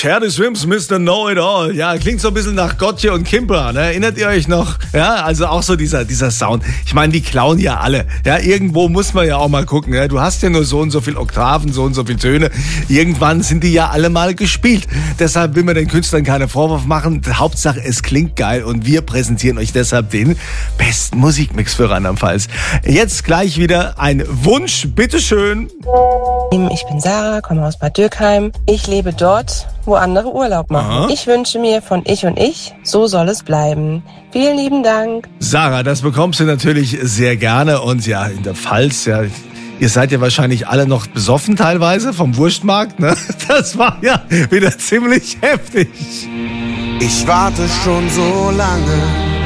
Share the Swims, Mr. Know-It-All. Ja, klingt so ein bisschen nach Gotye und Kimber, ne? Erinnert ihr euch noch? Ja, also auch so dieser Sound. Ich meine, die klauen ja alle. Ja, irgendwo muss man ja auch mal gucken. Ja? Du hast ja nur so und so viel Oktaven, so und so viel Töne. Irgendwann sind die ja alle mal gespielt. Deshalb will man den Künstlern keine Vorwurf machen. Hauptsache, es klingt geil und wir präsentieren euch deshalb den besten Musikmix für Rheinland-Pfalz. Jetzt gleich wieder ein Wunsch, bitteschön. Ich bin Sarah, komme aus Bad Dürkheim. Ich lebe dort, wo andere Urlaub machen. Aha. Ich wünsche mir von Ich und Ich, so soll es bleiben. Vielen lieben Dank. Sarah, das bekommst du natürlich sehr gerne. Und ja, in der Pfalz, ja, ihr seid ja wahrscheinlich alle noch besoffen teilweise vom Wurstmarkt, ne? Das war ja wieder ziemlich heftig. Ich warte schon so lange